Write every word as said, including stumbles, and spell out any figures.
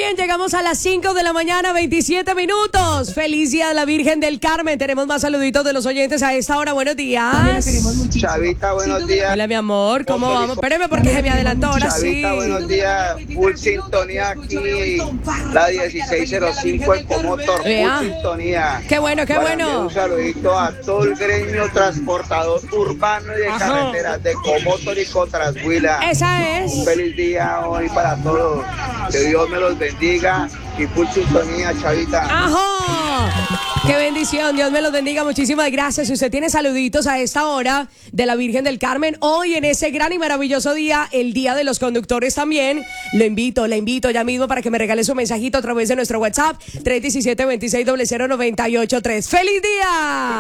bien, llegamos a las cinco de la mañana, veintisiete minutos. Feliz día de la Virgen del Carmen. Tenemos más saluditos de los oyentes a esta hora. Buenos días. Chavita, buenos días. Hola, mi amor, ¿cómo vamos? Espéreme porque se me adelantó ahora sí. Chavita, buenos días. Full sintonía aquí, la dieciséis cero cinco en Comotor. Vea. Full sintonía. Qué bueno, qué Para bueno. enviar un saludito a todo el gremio transportador urbano y de Ajá. carreteras de Comotor y Cotrashuila. Esa es. Un feliz día hoy para todos. Que Dios me los bendiga y full sintonía, Chavita. ¡Ajá! ¡Qué bendición! Dios me los bendiga. Muchísimas gracias. Si usted tiene saluditos a esta hora de la Virgen del Carmen, hoy en ese gran y maravilloso día, el Día de los Conductores también, lo invito, le invito ya mismo para que me regale su mensajito a través de nuestro WhatsApp tres uno siete, dos seis cero cero nueve ocho tres. ¡Feliz día!